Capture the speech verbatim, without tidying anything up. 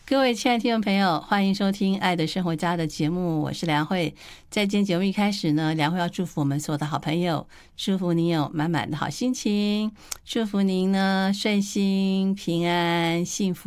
各位亲爱的听众朋友，欢迎收听《爱的生活家》的节目，我是梁慧。在今天节目一开始呢，梁慧要祝福我们所有的好朋友，祝福您有满满的好心情，祝福您呢顺心、平安、幸福。